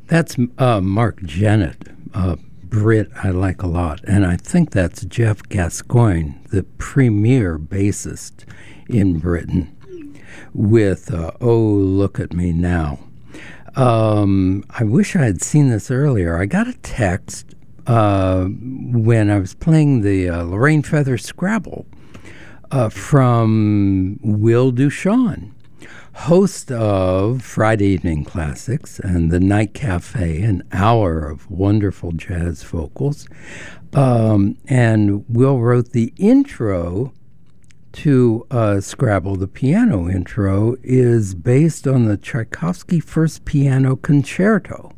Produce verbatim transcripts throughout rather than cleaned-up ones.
That's uh, Mark Jennett, a Brit I like a lot. And I think that's Jeff Gascoigne, the premier bassist in Britain, with uh, Oh, Look at Me Now. Um, I wish I had seen this earlier. I got a text uh, when I was playing the uh, Lorraine Feather Scrabble uh, from Will Duchamp, host of Friday Evening Classics and the Night Cafe, an hour of wonderful jazz vocals. Um, and Will wrote the intro to uh, Scrabble. The piano intro is based on the Tchaikovsky First Piano Concerto.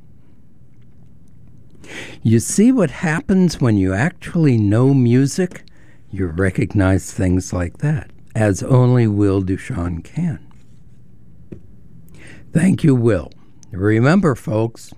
You see what happens when you actually know music? You recognize things like that, as only Will Duchamp can. Thank you, Will. Remember, folks,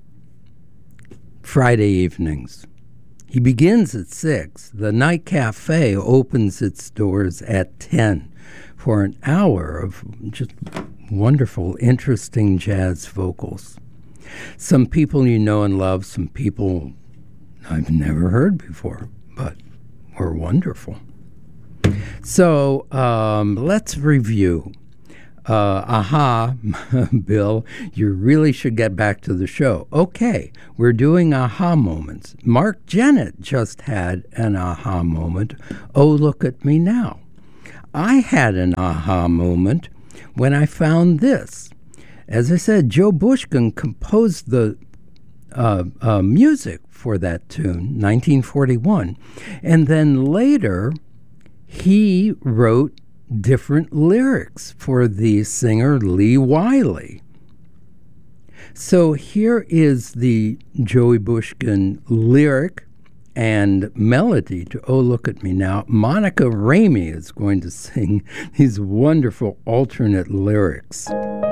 Friday evenings. He begins at six. The Night Cafe opens its doors at ten for an hour of just wonderful, interesting jazz vocals. Some people you know and love, some people I've never heard before, but were wonderful. So um, let's review. Uh, aha, Bill, you really should get back to the show. Okay, we're doing aha moments. Mark Jennett just had an aha moment. Oh, look at me now. I had an aha moment when I found this. As I said, Joe Bushkin composed the uh, uh, music for that tune, nineteen forty-one. And then later, he wrote different lyrics for the singer Lee Wiley. So here is the Joey Bushkin lyric and melody to Oh, Look at Me Now. Monica Ramey is going to sing these wonderful alternate lyrics.